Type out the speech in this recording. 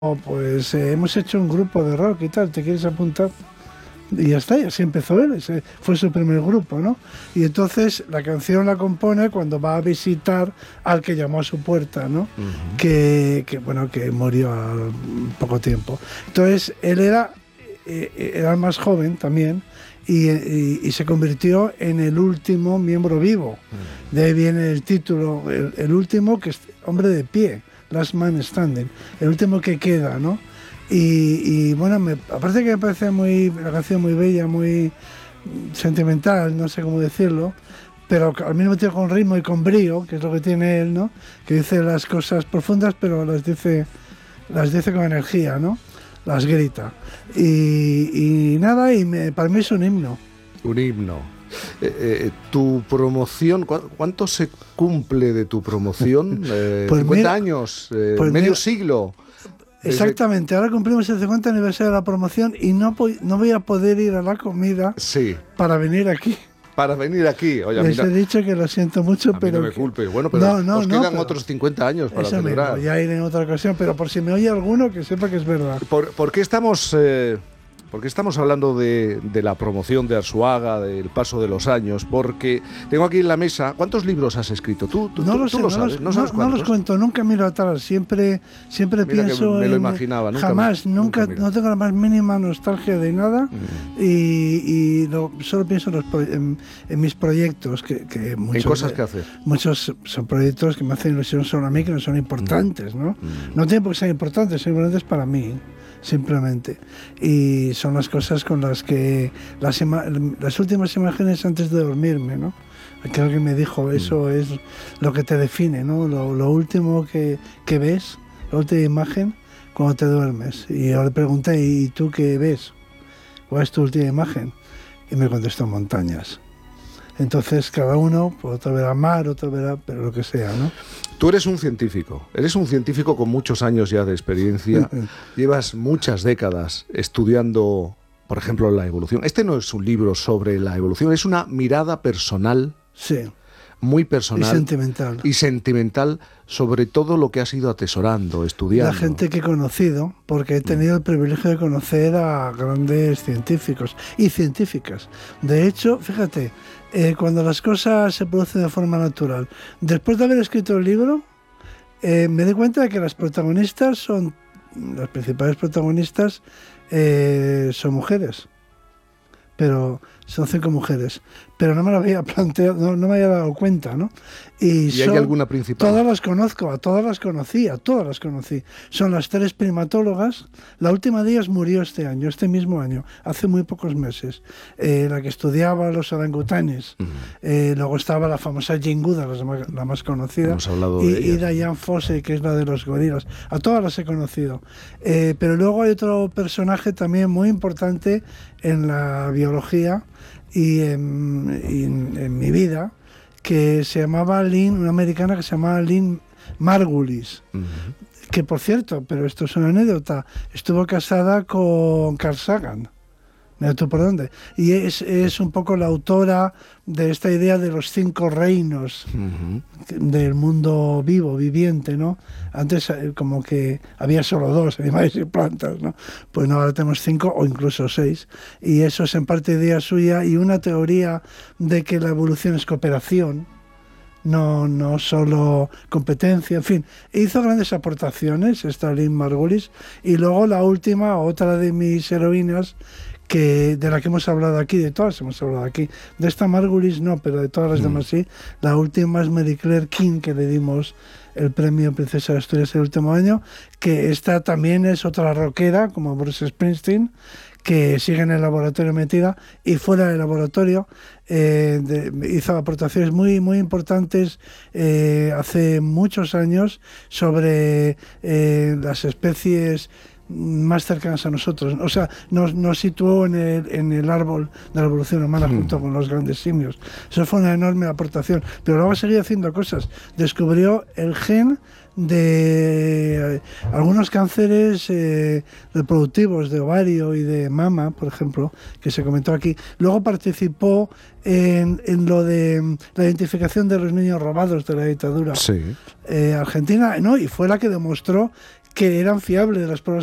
pues hemos hecho un grupo de rock y tal, ¿te quieres apuntar? Y ya está, y así empezó él, ese fue su primer grupo, ¿no? Y entonces la canción la compone cuando va a visitar al que llamó a su puerta, ¿no? Que murió al poco tiempo. Entonces él era el más joven también y se convirtió en el último miembro vivo. De ahí viene el título, el último, que es hombre de pie, Last Man Standing, el último que queda, ¿no? Y bueno, aparte que me parece una canción muy bella, muy sentimental, no sé cómo decirlo, pero al mismo tiempo con ritmo y con brío, que es lo que tiene él, ¿no? Que dice las cosas profundas, pero las dice con energía, ¿no? Las grita. Y nada, para mí es un himno. Un himno. Tu promoción, ¿cuánto se cumple de tu promoción? Pues 50 mira, años, pues medio mira, siglo. Exactamente, ahora cumplimos el 50 aniversario de la promoción y no voy a poder ir a la comida para venir aquí. Para venir aquí. Oye, Les he dicho que lo siento mucho, pero... no me culpes. Bueno, pero nos quedan otros 50 años para celebrar. Ya iré en otra ocasión, pero por si me oye alguno, que sepa que es verdad. ¿Por qué estamos hablando de la promoción de Arzuaga, del paso de los años? Porque tengo aquí en la mesa... ¿Cuántos libros has escrito? Tú lo sabes. ¿No los cuento, nunca miro atrás. Siempre pienso me lo imaginaba. Nunca tengo la más mínima nostalgia de nada solo pienso en mis proyectos. Que muchos, en cosas que hacer. Muchos son proyectos que me hacen ilusión solo a mí, que no son importantes, ¿no? No tienen por qué ser importantes, son importantes para mí, simplemente. Y son las cosas con las que las últimas imágenes antes de dormirme, ¿no? Que alguien me dijo, eso es lo que te define, ¿no? Lo último que ves, la última imagen cuando te duermes. Y yo le pregunté, ¿y tú qué ves? ¿Cuál es tu última imagen? Y me contestó, montañas. Entonces cada uno, pues, otro verá mar, otro verá, pero lo que sea, ¿no? Tú eres un científico con muchos años ya de experiencia, llevas muchas décadas estudiando, por ejemplo, la evolución. Este no es un libro sobre la evolución, es una mirada personal, muy personal y sentimental sobre todo lo que has ido atesorando, estudiando. La gente que he conocido, porque he tenido el privilegio de conocer a grandes científicos y científicas. De hecho, fíjate, cuando las cosas se producen de forma natural, después de haber escrito el libro, me di cuenta de que las principales protagonistas son mujeres. Pero son 5 mujeres, pero no me lo había planteado, no me había dado cuenta, ¿no? ¿Y hay alguna principal? Todas las conozco, a todas las conocí. Son las 3 primatólogas. La última de ellas murió este mismo año, hace muy pocos meses. La que estudiaba los orangutanes. Luego estaba la famosa Jane Goodall, la más conocida. Hemos hablado de y Diane Fossey, que es la de los gorilas. A todas las he conocido. Pero luego hay otro personaje también muy importante en la biología y en mi vida, que se llamaba una americana que se llamaba Lynn Margulis, que por cierto, pero esto es una anécdota, estuvo casada con Carl Sagan. Mira tú por dónde. Y es un poco la autora de esta idea de los 5 reinos del mundo viviente, ¿no? Antes como que había solo 2, animales y plantas, ¿no? Pues no, ahora tenemos 5 o incluso 6. Y eso es en parte idea suya y una teoría de que la evolución es cooperación, no solo competencia, en fin. Hizo grandes aportaciones esta Lynn Margulis. Y luego la última, otra de mis heroínas, de la que hemos hablado aquí, de todas hemos hablado aquí, de esta Margulis no, pero de todas las demás sí. La última es Mary Claire King, que le dimos el premio Princesa de Asturias el último año, que esta también es otra rockera, como Bruce Springsteen, que sigue en el laboratorio metida, y fuera del laboratorio hizo aportaciones muy, muy importantes hace muchos años sobre las especies más cercanas a nosotros. O sea, nos situó en el árbol de la evolución humana junto con los grandes simios. Eso fue una enorme aportación. Pero luego seguía haciendo cosas. Descubrió el gen de algunos cánceres reproductivos de ovario y de mama, por ejemplo, que se comentó aquí. Luego participó en lo de la identificación de los niños robados de la dictadura argentina, ¿no? Y fue la que demostró que eran fiables de las pruebas